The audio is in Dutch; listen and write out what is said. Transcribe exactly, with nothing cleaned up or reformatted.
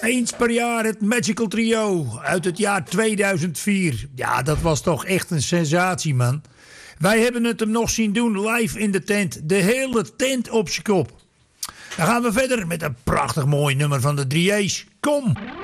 Eens per jaar het Magical Trio uit het jaar tweeduizend vier. Ja, dat was toch echt een sensatie, man. Wij hebben het hem nog zien doen live in de tent. De hele tent op z'n kop. Dan gaan we verder met een prachtig mooi nummer van de drie A's. Kom!